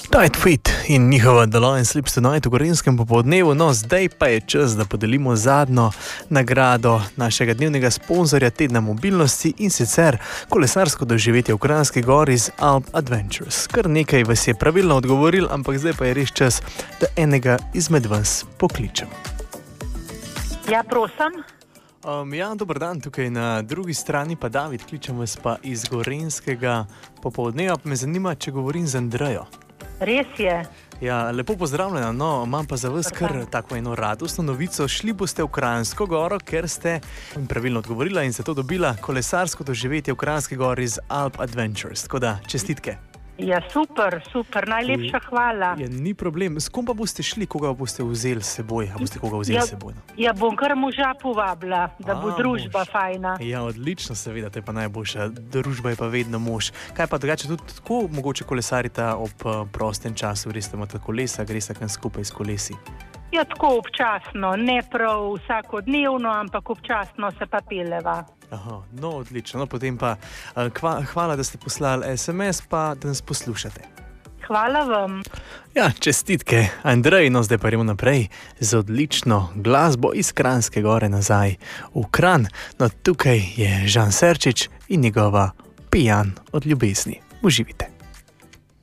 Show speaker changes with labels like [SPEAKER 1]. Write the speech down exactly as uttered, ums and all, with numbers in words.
[SPEAKER 1] Tight Fit in njihova The Lion Sleeps Tonight v Gorenjskem popoldnevu, no zdaj pa je čas, da podelimo zadnjo nagrado našega dnevnega sponzorja tedna mobilnosti in sicer kolesarsko doživetje v Kranjski Gori z Alp Adventures. Kar nekaj vas je pravilno odgovoril, ampak zdaj pa je res čas, da enega izmed vas pokličem.
[SPEAKER 2] Ja, prosim.
[SPEAKER 1] Um, ja, dober dan, tukaj na drugi strani pa David, kličem vas pa iz Gorenjskega popoldneva, pa me zanima, če govorim z Andrejo.
[SPEAKER 2] Res je.
[SPEAKER 1] Ja, lepo pozdravljena, no, imam pa za vas kar tako eno radostno novico. Šli boste v Kranjsko Goro, ker ste pravilno odgovorila in zato dobila kolesarsko doživetje v Kranjski Gori z Alp Adventures. Tako da, čestitke.
[SPEAKER 2] Ja, super, super, najlepša hvala.
[SPEAKER 1] Ja, ni problem. S kom pa boste šli, koga boste vzeli s seboj? A boste koga vzeli
[SPEAKER 2] Ja,
[SPEAKER 1] s seboj? No?
[SPEAKER 2] ja bom kar moža povabila, da bo
[SPEAKER 1] A,
[SPEAKER 2] družba
[SPEAKER 1] mož.
[SPEAKER 2] fajna.
[SPEAKER 1] Ja, odlično, seveda, to je pa najboljša. Družba je pa vedno mož. Kaj pa drugače, tudi tako mogoče kolesarita ob uh, prostem času, res imate kolesa, gre se kam skupaj s kolesi?
[SPEAKER 2] Ja, tako občasno, ne prav vsakodnevno, ampak občasno se pa peleva.
[SPEAKER 1] Aha, no, odlično. No, potem pa uh, kva, hvala, da ste poslali es em es, pa da nas poslušate.
[SPEAKER 2] Hvala vam.
[SPEAKER 1] Ja, čestitke, Andrej, no zdaj pa gremo naprej z odlično glasbo iz Kranjske Gore nazaj v Kranj. No, tukaj je Žan Serčič in njegova Pijan od ljubezni. Uživite.